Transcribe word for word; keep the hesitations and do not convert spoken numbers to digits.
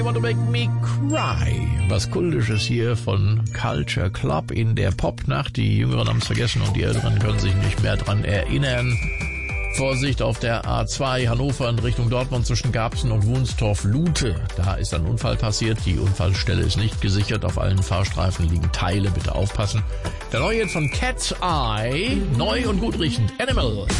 You Want to Make Me Cry. Was Kultisches hier von Culture Club in der Popnacht. Die Jüngeren haben es vergessen und die Älteren können sich nicht mehr dran erinnern. Vorsicht auf der A zwei Hannover in Richtung Dortmund zwischen Garbsen und Wunstorf-Lute. Da ist ein Unfall passiert. Die Unfallstelle ist nicht gesichert. Auf allen Fahrstreifen liegen Teile. Bitte aufpassen. Der neue Hit von Cat's Eye. Neu und gut riechend. Animal.